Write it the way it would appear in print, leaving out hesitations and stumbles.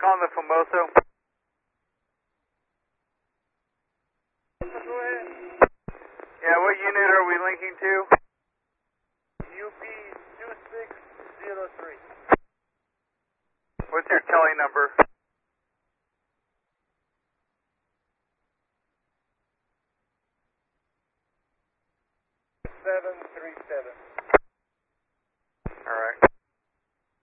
calling the Famoso. Yeah, what unit are we linking to? UP2603. What's your tele number? 737.